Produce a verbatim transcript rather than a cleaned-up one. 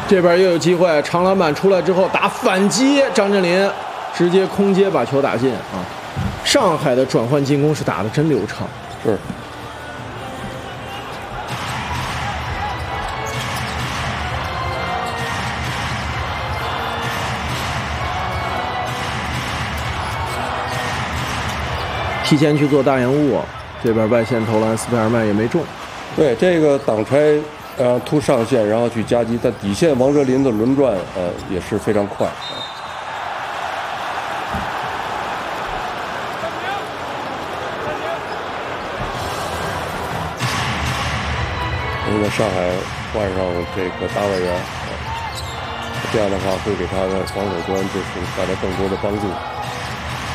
这边又有机会，长篮板出来之后打反击，张镇麟直接空接把球打进啊！上海的转换进攻是打得真流畅。 是。 提前去做大延误，这边外线投篮，斯佩尔曼也没中。 对，这个挡拆，呃，突上线，然后去夹击，但底线王哲林的轮转，呃，也是非常快。现在上海换上这个大外援，这样的话会给他的防守端就是带来更多的帮助。